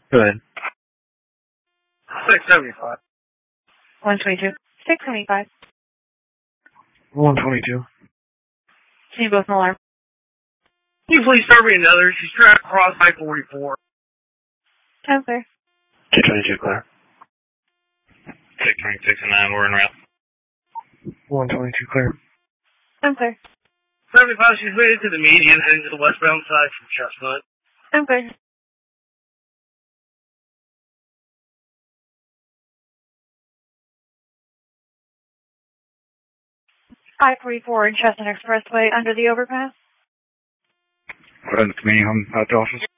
Go ahead. 675. 122. 675. 122. See you both in alarm. Can you please serve me another? She's trying to cross I-44. 10 clear. 222 clear. 626 and 9, we're en route. 122 clear. 10 clear. 75, she's made it to the median, heading to the westbound side from Chestnut. 10 clear. I-44 and Chestnut Expressway under the overpass. Go ahead, it's me. I'm at the office.